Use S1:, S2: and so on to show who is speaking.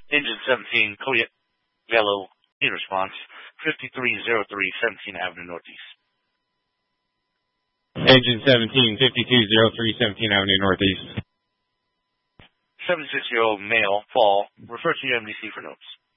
S1: Engine 17, Kodiak Yellow, in response, 5303 17th Avenue Northeast.
S2: Engine 17, 5203 17th Avenue Northeast.
S1: 76-year-old male, fall, refer to UMDC for notes.